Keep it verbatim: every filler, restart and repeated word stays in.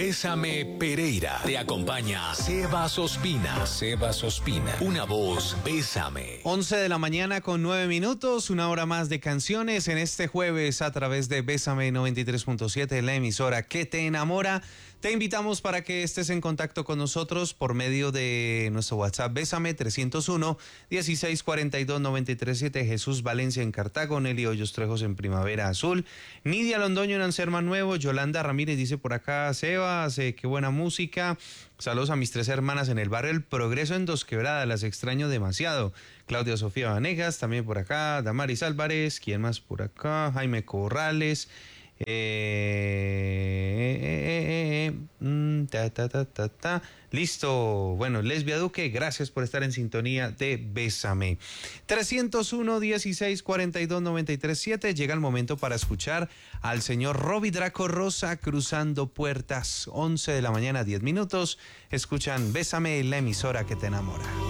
Bésame Pereira. Te acompaña Sebas Ospina. Sebas Ospina. Una voz, bésame. once de la mañana con nueve minutos, una hora más de canciones en este jueves a través de Bésame noventa y tres punto siete, la emisora que te enamora. Te invitamos para que estés en contacto con nosotros por medio de nuestro WhatsApp Bésame trescientos uno, dieciséis cuarenta y dos, noventa y tres siete. Jesús Valencia en Cartago, Nelly Hoyos Trejos en Primavera Azul, Nidia Londoño en Anserma Nuevo, Yolanda Ramírez dice por acá, Sebas, eh, qué buena música. Saludos a mis tres hermanas en el barrio El Progreso en Dos Quebradas, las extraño demasiado. Claudia Sofía Vanegas, también por acá, Damaris Álvarez, ¿quién más por acá? Jaime Corrales. Eh, eh, eh, eh, mm, ta, ta, ta, ta, ta. Listo. Bueno, Lesbia Duque, gracias por estar en sintonía de Bésame. trescientos uno, dieciséis cuarenta y dos, noventa y tres siete. Llega el momento para escuchar al señor Robbie Draco Rosa, Cruzando Puertas. once de la mañana, diez minutos. Escuchan Bésame, la emisora que te enamora.